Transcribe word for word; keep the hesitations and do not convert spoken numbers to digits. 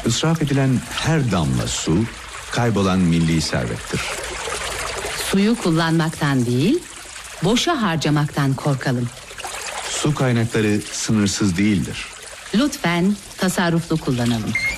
İsraf edilen her damla su kaybolan milli servettir. Suyu kullanmaktan değil, boşa harcamaktan korkalım. Su kaynakları sınırsız değildir. Lütfen tasarruflu kullanalım.